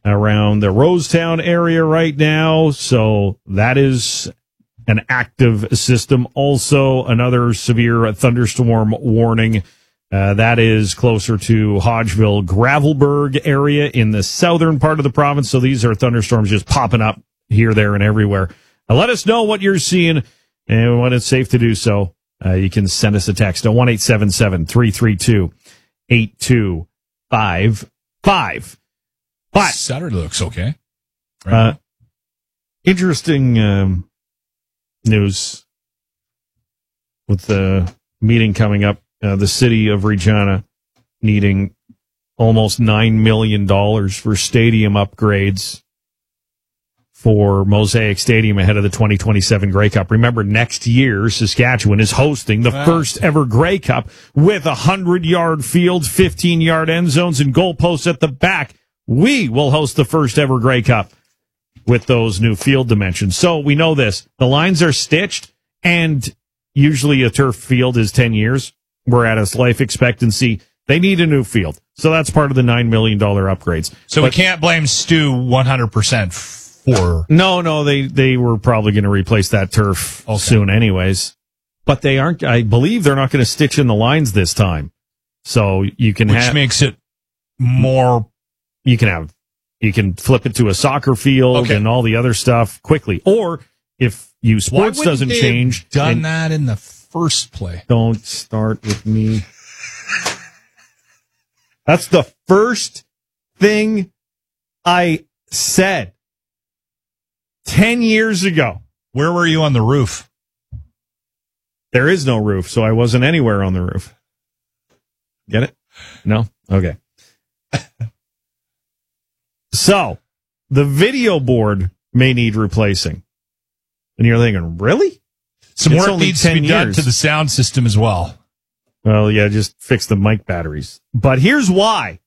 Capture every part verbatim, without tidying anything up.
around the Rosetown area right now. So that is an active system. Also, another severe thunderstorm warning. Uh, that is closer to Hodgeville, Gravelburg area in the southern part of the province. So these are thunderstorms just popping up here, there, and everywhere. Uh, let us know what you're seeing and when it's safe to do so. Uh, you can send us a text at one eight seven seven, three three two, eight two five five. But Saturday looks okay. Right uh, interesting um, news with the meeting coming up. Uh, the city of Regina needing almost nine million dollars for stadium upgrades for Mosaic Stadium ahead of the twenty twenty-seven Grey Cup. Remember, next year, Saskatchewan is hosting the wow. first ever Grey Cup with a hundred-yard field, fifteen-yard end zones, and goalposts at the back. We will host the first ever Grey Cup with those new field dimensions. So we know this. The lines are stitched, and usually a turf field is ten years. We're at its life expectancy. They need a new field. So that's part of the nine million dollars upgrades. So but, we can't blame Stu one hundred percent for... No, no, they, they were probably going to replace that turf okay. soon anyways. But they aren't, I believe they're not going to stitch in the lines this time. So you can Which have... Which makes it more... You can have... You can flip it to a soccer field okay. and all the other stuff quickly. Or if you sports doesn't they change... Have done that in the first play. Don't start with me. That's the first thing I said ten years ago. Where were you on the roof? There is no roof, so I wasn't anywhere on the roof. Get it? No? Okay. So, the video board may need replacing. And you're thinking, really? Some it's work needs to be years. done to the sound system as well. Well, yeah, just fix the mic batteries. But here's why.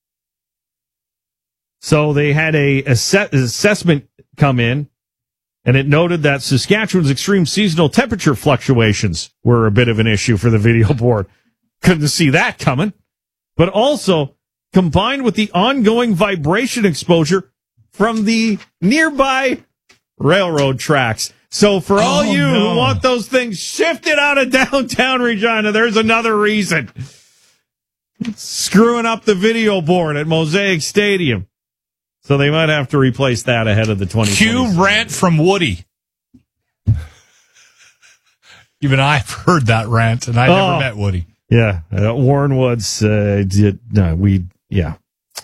So they had a ass- assessment come in, and it noted that Saskatchewan's extreme seasonal temperature fluctuations were a bit of an issue for the video board. Couldn't see that coming. But also, combined with the ongoing vibration exposure from the nearby railroad tracks. So for all oh, you no. who want those things shifted out of downtown Regina, there's another reason. It's screwing up the video board at Mosaic Stadium. So they might have to replace that ahead of the twenty twenty. Cue rant from Woody. Even I've heard that rant, and I oh, never met Woody. Yeah, uh, Warren Woods uh, did. No, we yeah.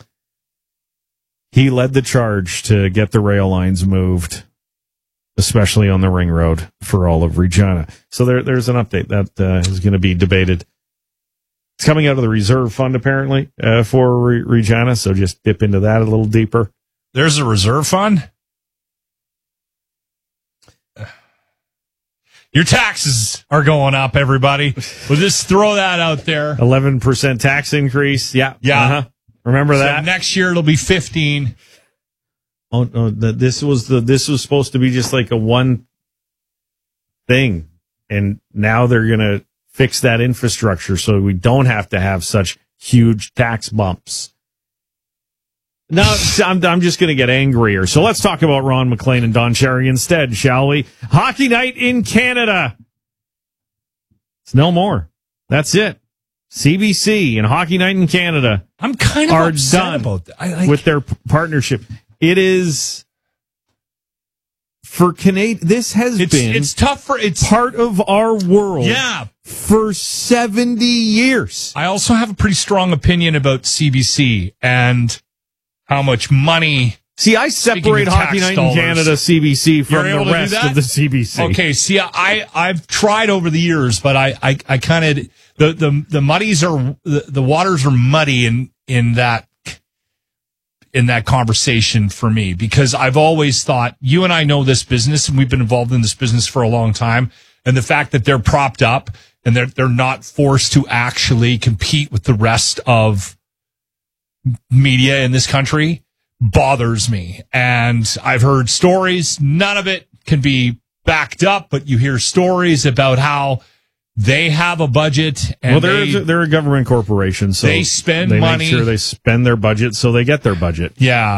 He led the charge to get the rail lines moved, especially on the ring road for all of Regina. So there, there's an update that uh, is going to be debated. It's coming out of the reserve fund, apparently, uh, for Re- Regina, so just dip into that a little deeper. There's a reserve fund? Your taxes are going up, everybody. We'll just throw that out there. eleven percent tax increase. Yeah. Yeah. Uh-huh. Remember so that? Next year it'll be fifteen. Oh, no, the, this was the, this was supposed to be just like a one thing. And now they're going to fix that infrastructure so we don't have to have such huge tax bumps. No, I'm, I'm just going to get angrier. So let's talk about Ron MacLean and Don Cherry instead, shall we? Hockey night in Canada. It's no more. That's it. C B C and Hockey night in Canada. I'm kind of are upset done about that. I, like... with their p- partnership. It is for Canadian. This has it's, been it's tough for it's part of our world. Yeah. For seventy years. I also have a pretty strong opinion about C B C and how much money. See, I separate Hockey Night in Canada C B C from the rest of the C B C. Okay, see, I I've tried over the years, but I I, I kind of the the the muddies are the, the waters are muddy in in that in that conversation for me, because I've always thought, you and I know this business and we've been involved in this business for a long time, and the fact that they're propped up and they're they're not forced to actually compete with the rest of media in this country bothers me. And I've heard stories, none of it can be backed up, but you hear stories about how they have a budget and well, they're, they, a, they're a government corporation, so they spend they money. Make sure they spend their budget so they get their budget. Yeah.